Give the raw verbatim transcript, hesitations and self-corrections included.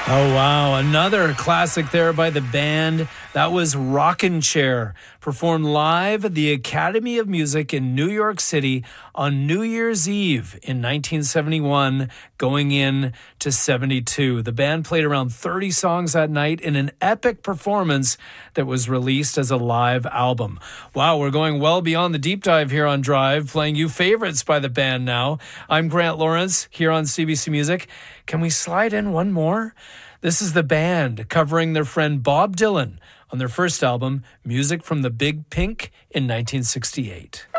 Oh, wow. Another classic there by the band. That was Rockin' Chair, performed live at the Academy of Music in New York City on New Year's Eve in nineteen seventy-one, going in to seventy-two. The band played around thirty songs that night in an epic performance that was released as a live album. Wow, we're going well beyond the deep dive here on Drive, playing you favorites by the band now. I'm Grant Lawrence here on C B C Music. Can we slide in one more? This is the band covering their friend Bob Dylan on their first album, Music from the Big Pink, in nineteen sixty-eight.